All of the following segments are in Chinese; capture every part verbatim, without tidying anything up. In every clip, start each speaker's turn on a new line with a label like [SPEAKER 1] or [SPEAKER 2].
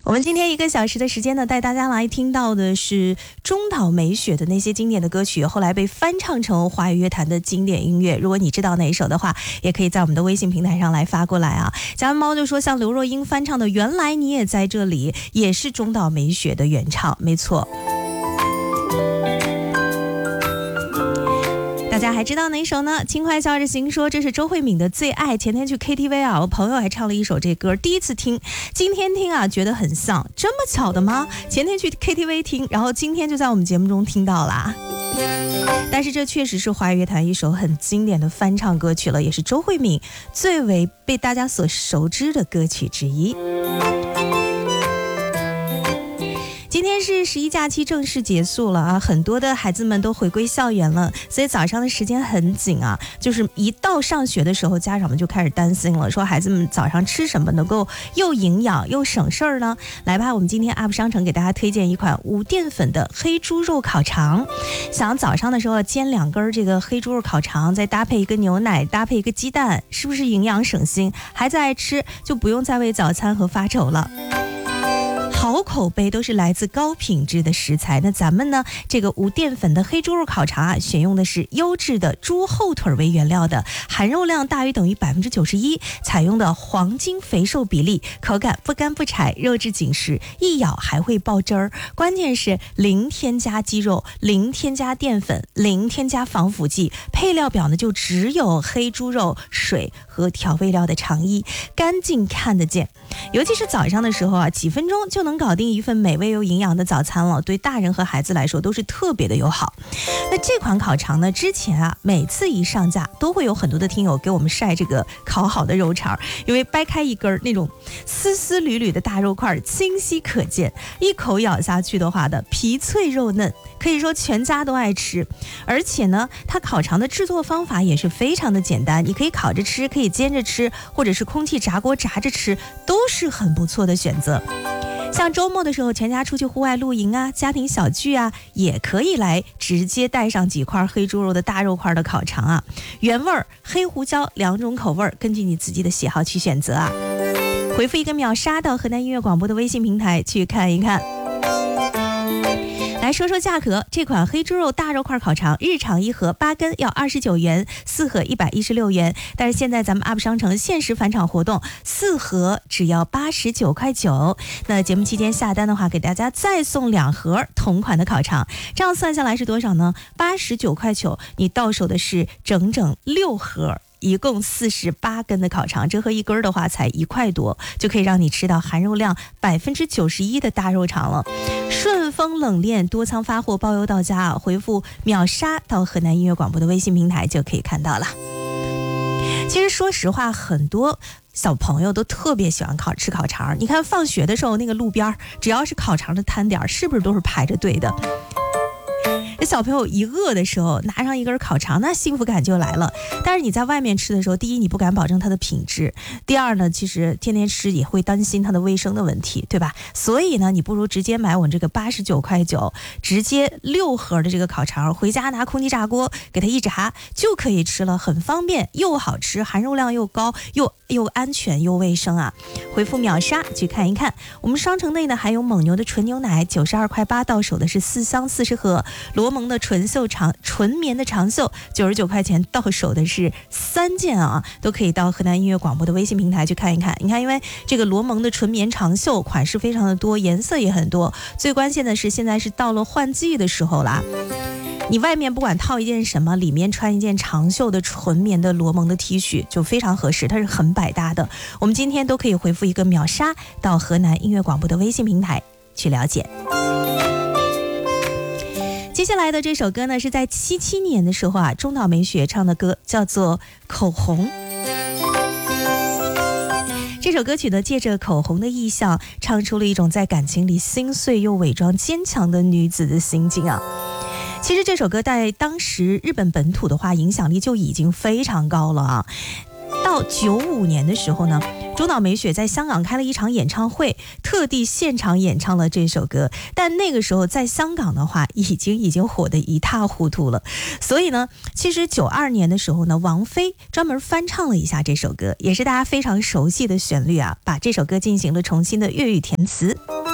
[SPEAKER 1] 我们今天一个小时的时间呢，带大家来听到的是中岛美雪的那些经典的歌曲，后来被翻唱成华语乐坛的经典音乐。如果你知道哪一首的话，也可以在我们的微信平台上来发过来啊。家人猫就说，像刘若英翻唱的《原来你也在这里》，也是中岛美雪的原唱，没错。大家还知道哪一首呢？轻快笑着行说这是周慧敏的最爱。前天去 K T V 啊，我朋友还唱了一首这歌，第一次听，今天听啊觉得很像，这么巧的吗？前天去 K T V 听，然后今天就在我们节目中听到啦。但是这确实是华语乐坛一首很经典的翻唱歌曲了，也是周慧敏最为被大家所熟知的歌曲之一。今天是十一假期正式结束了啊，很多的孩子们都回归校园了，所以早上的时间很紧啊，就是一到上学的时候，家长们就开始担心了，说孩子们早上吃什么能够又营养又省事儿呢？来吧，我们今天 U P 商城给大家推荐一款无淀粉的黑猪肉烤肠。想早上的时候煎两根这个黑猪肉烤肠，再搭配一个牛奶，搭配一个鸡蛋，是不是营养省心？孩子爱吃，就不用再为早餐和发愁了。好口碑都是来自高品质的食材，那咱们呢这个无淀粉的黑猪肉烤肠啊，选用的是优质的猪后腿为原料的，含肉量大于等于百分之九十一，采用的黄金肥瘦比例，口感不干不柴，肉质紧实，一咬还会爆汁儿。关键是零添加鸡肉，零添加淀粉，零添加防腐剂，配料表呢就只有黑猪肉、水和调味料的肠衣，干净看得见。尤其是早上的时候啊，几分钟就能搞定一份美味又营养的早餐了，对大人和孩子来说都是特别的友好。那这款烤肠呢，之前啊每次一上架都会有很多的听友给我们晒这个烤好的肉肠，因为掰开一根那种丝丝缕缕的大肉块清晰可见，一口咬下去的话的皮脆肉嫩，可以说全家都爱吃。而且呢，它烤肠的制作方法也是非常的简单，你可以烤着吃，可以煎着吃，或者是空气炸锅炸着吃，都是很不错的选择。像周末的时候全家出去户外露营啊，家庭小聚啊，也可以来直接带上几块黑猪肉的大肉块的烤肠啊，原味儿、黑胡椒两种口味儿，根据你自己的喜好去选择啊。回复一个秒杀到河南音乐广播的微信平台去看一看。来说说价格，这款黑猪肉大肉块烤肠日常一盒八根要二十九元，四盒一百一十六元，但是现在咱们 U P 商城限时返场活动，四盒只要八十九块九。那节目期间下单的话，给大家再送两盒同款的烤肠，这样算下来是多少呢？八十九块九，你到手的是整整六盒。一共四十八根的烤肠，折合一根的话才一块多，就可以让你吃到含肉量百分之九十一的大肉肠了。顺丰冷链多仓发货，包邮到家啊！回复秒杀到河南音乐广播的微信平台就可以看到了。其实说实话，很多小朋友都特别喜欢烤吃烤肠。你看放学的时候，那个路边只要是烤肠的摊点，是不是都是排着队的？小朋友一饿的时候拿上一根烤肠，那幸福感就来了。但是你在外面吃的时候，第一你不敢保证它的品质，第二呢，其实天天吃也会担心它的卫生的问题，对吧？所以呢，你不如直接买我这个八十九块九，直接六盒的这个烤肠，回家拿空气炸锅给它一炸就可以吃了，很方便又好吃，含肉量又高，又又安全又卫生啊！回复秒杀去看一看。我们商城内呢还有蒙牛的纯牛奶九十二块八，到手的是四箱四十盒，罗蒙的纯秀长纯棉的长袖九十九块钱，到手的是三件啊，都可以到河南音乐广播的微信平台去看一看。你看，因为这个罗蒙的纯棉长袖款式非常的多，颜色也很多，最关键的是现在是到了换季的时候啦。你外面不管套一件什么，里面穿一件长袖的纯棉的罗蒙的 T 恤就非常合适，它是很百搭的。我们今天都可以回复一个秒杀到河南音乐广播的微信平台去了解。接下来的这首歌呢，是在七七年的时候啊，中岛美雪唱的歌，叫做《口红》。这首歌曲呢，借着口红的意象，唱出了一种在感情里心碎又伪装坚强的女子的心境啊。其实这首歌在当时日本本土的话，影响力就已经非常高了啊。到九五年的时候呢，中岛美雪在香港开了一场演唱会，特地现场演唱了这首歌。但那个时候在香港的话，已经已经火得一塌糊涂了。所以呢，其实九二年的时候呢，王菲专门翻唱了一下这首歌，也是大家非常熟悉的旋律啊，把这首歌进行了重新的粤语填词。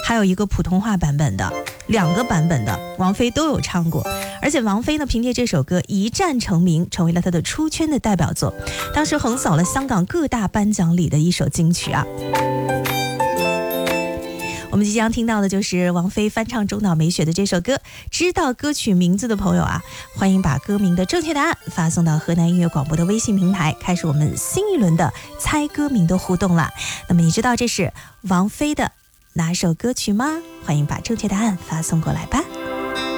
[SPEAKER 1] 还有一个普通话版本的，两个版本的王菲都有唱过。而且王菲呢，凭借这首歌一战成名，成为了她的出圈的代表作，当时横扫了香港各大颁奖礼的一首金曲啊。我们即将听到的就是王菲翻唱中岛美雪的这首歌。知道歌曲名字的朋友啊，欢迎把歌名的正确答案发送到河南音乐广播的微信平台，开始我们新一轮的猜歌名的互动了。那么你知道这是王菲的哪首歌曲吗？欢迎把正确答案发送过来吧。